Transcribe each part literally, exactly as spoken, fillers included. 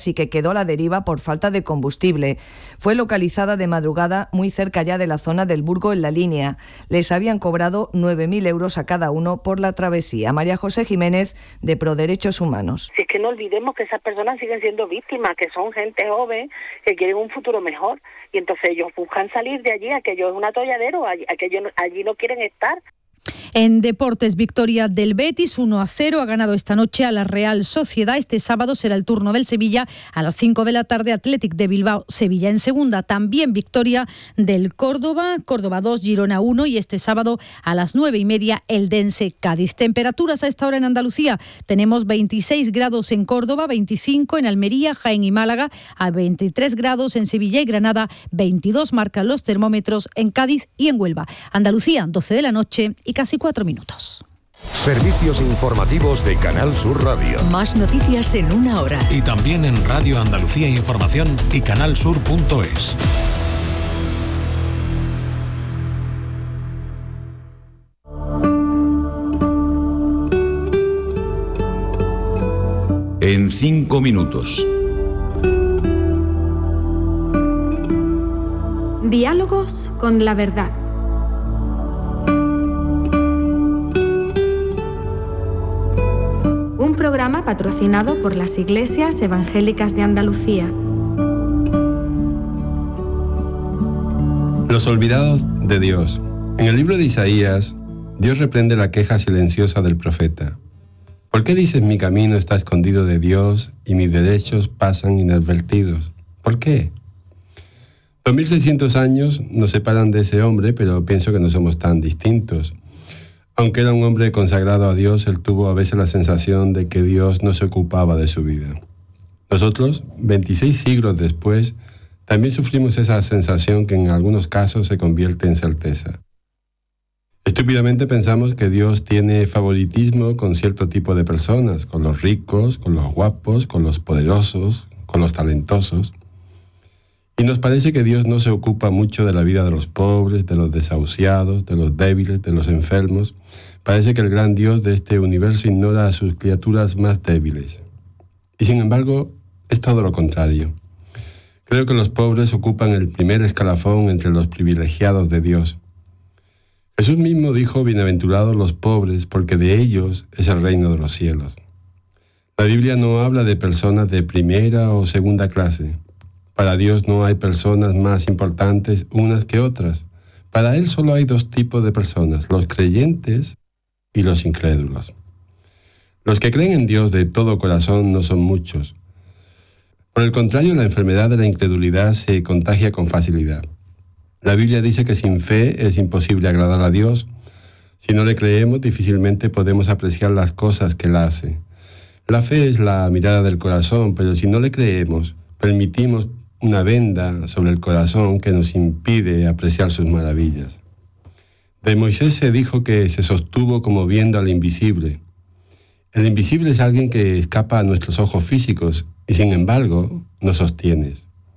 y que quedó a la deriva por falta de combustible. Fue localizada de madrugada muy cerca ya de la zona del Burgo en La Línea. Les habían cobrado nueve mil euros a cada uno por la travesía. María José Jiménez, de Proderechos Humanos. Si es que no olvidemos que esas personas siguen siendo víctimas, que son gente joven, que quieren un futuro mejor, y entonces ellos buscan salir de allí, aquello es un atolladero, aquello allí no quieren estar. En deportes, victoria del Betis, uno a cero, ha ganado esta noche a la Real Sociedad. Este sábado será el turno del Sevilla a las cinco de la tarde, Athletic de Bilbao, Sevilla en segunda. También victoria del Córdoba, Córdoba dos, Girona uno, y este sábado a las nueve y media, Eldense Cádiz. Temperaturas a esta hora en Andalucía, tenemos veintiséis grados en Córdoba, veinticinco en Almería, Jaén y Málaga, a veintitrés grados en Sevilla y Granada, veintidós marcan los termómetros en Cádiz y en Huelva. Andalucía, doce de la noche y casi cuatro minutos. Servicios informativos de Canal Sur Radio. Más noticias en una hora. Y también en Radio Andalucía Información y canalsur punto es. En cinco minutos. Diálogos con la verdad. Un programa patrocinado por las Iglesias Evangélicas de Andalucía. Los olvidados de Dios. En el libro de Isaías, Dios reprende la queja silenciosa del profeta. ¿Por qué dices mi camino está escondido de Dios y mis derechos pasan inadvertidos? ¿Por qué? Dos mil seiscientos años nos separan de ese hombre, pero pienso que no somos tan distintos. Aunque era un hombre consagrado a Dios, él tuvo a veces la sensación de que Dios no se ocupaba de su vida. Nosotros, veintiséis siglos después, también sufrimos esa sensación que en algunos casos se convierte en certeza. Estúpidamente pensamos que Dios tiene favoritismo con cierto tipo de personas, con los ricos, con los guapos, con los poderosos, con los talentosos. Y nos parece que Dios no se ocupa mucho de la vida de los pobres, de los desahuciados, de los débiles, de los enfermos. Parece que el gran Dios de este universo ignora a sus criaturas más débiles. Y sin embargo, es todo lo contrario. Creo que los pobres ocupan el primer escalafón entre los privilegiados de Dios. Jesús mismo dijo, bienaventurados los pobres, porque de ellos es el reino de los cielos. La Biblia no habla de personas de primera o segunda clase. Para Dios no hay personas más importantes unas que otras. Para Él solo hay dos tipos de personas, los creyentes y los incrédulos. Los que creen en Dios de todo corazón no son muchos. Por el contrario, la enfermedad de la incredulidad se contagia con facilidad. La Biblia dice que sin fe es imposible agradar a Dios. Si no le creemos, difícilmente podemos apreciar las cosas que Él hace. La fe es la mirada del corazón, pero si no le creemos, permitimos una venda sobre el corazón que nos impide apreciar sus maravillas. De Moisés se dijo que se sostuvo como viendo al invisible. El invisible es alguien que escapa a nuestros ojos físicos y sin embargo nos sostiene.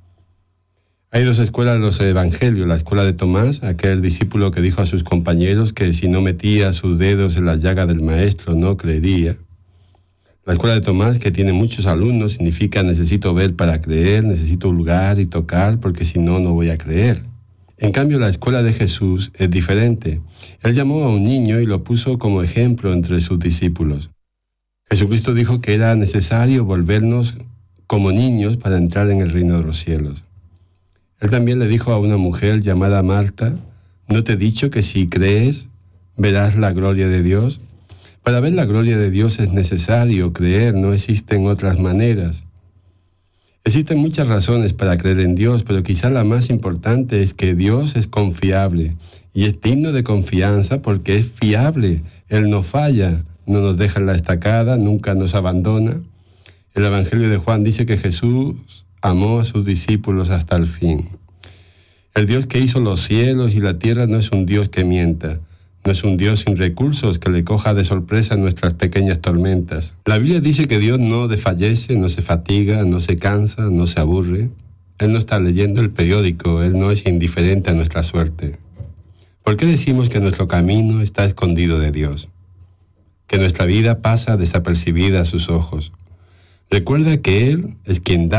Hay dos escuelas de los evangelios, la escuela de Tomás, aquel discípulo que dijo a sus compañeros que si no metía sus dedos en la llaga del maestro no creería. La escuela de Tomás, que tiene muchos alumnos, significa necesito ver para creer, necesito hurgar y tocar, porque si no, no voy a creer. En cambio, la escuela de Jesús es diferente. Él llamó a un niño y lo puso como ejemplo entre sus discípulos. Jesucristo dijo que era necesario volvernos como niños para entrar en el reino de los cielos. Él también le dijo a una mujer llamada Marta, ¿no te he dicho que si crees, verás la gloria de Dios? Para ver la gloria de Dios es necesario creer, no existen otras maneras. Existen muchas razones para creer en Dios, pero quizá la más importante es que Dios es confiable y es digno de confianza porque es fiable. Él no falla, no nos deja en la estacada, nunca nos abandona. El Evangelio de Juan dice que Jesús amó a sus discípulos hasta el fin. El Dios que hizo los cielos y la tierra no es un Dios que mienta. No es un Dios sin recursos que le coja de sorpresa nuestras pequeñas tormentas. La Biblia dice que Dios no desfallece, no se fatiga, no se cansa, no se aburre. Él no está leyendo el periódico, Él no es indiferente a nuestra suerte. ¿Por qué decimos que nuestro camino está escondido de Dios? Que nuestra vida pasa desapercibida a sus ojos. Recuerda que Él es quien da